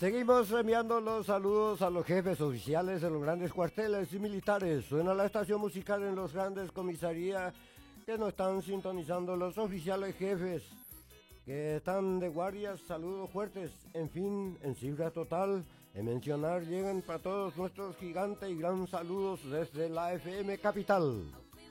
Seguimos enviando los saludos a los jefes oficiales de los grandes cuarteles y militares. Suena la estación musical en los grandes comisarías que nos están sintonizando los oficiales jefes que están de guardias. Saludos fuertes. En fin, en cifra total, en mencionar llegan para todos nuestros gigantes y gran saludos desde la FM Capital.